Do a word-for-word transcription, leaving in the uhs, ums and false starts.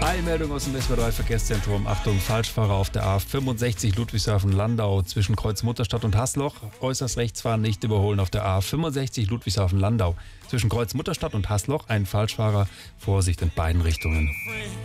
Eilmeldung aus dem S W R drei Verkehrszentrum. Achtung, Falschfahrer auf der A fünfundsechzig Ludwigshafen-Landau zwischen Kreuz Mutterstadt und Haßloch. Äußerst rechts fahren, nicht überholen auf der A fünfundsechzig Ludwigshafen-Landau zwischen Kreuz Mutterstadt und Haßloch. Ein Falschfahrer, Vorsicht in beiden Richtungen.